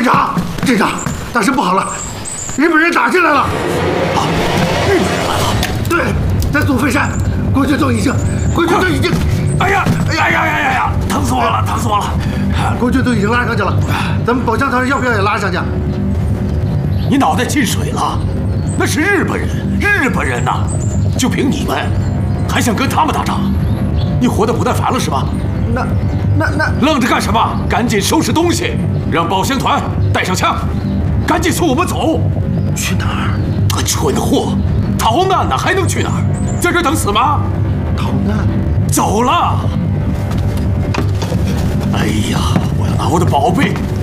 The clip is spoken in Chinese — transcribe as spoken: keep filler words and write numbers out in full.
镇长，镇长，大事不好了，日本人打进来了！ 啊，日本人来了？ 对，在祖飞山，国军都已经，国军都已经， 哎呀，哎呀呀呀呀呀，疼死我了，疼死我了！ 国军都已经拉上去了，咱们宝江团要不要也拉上去？ 你脑袋进水了？那是日本人，日本人呐！就凭你们，还想跟他们打仗？你活得不耐烦了是吧？ 那、那、那， 愣着干什么？赶紧收拾东西，让保乡团带上枪，赶紧送我们走。 去哪儿？ 个蠢货，逃难呢，还能去哪儿？在这等死吗？ 逃难？ 走了。哎呀，我要拿我的宝贝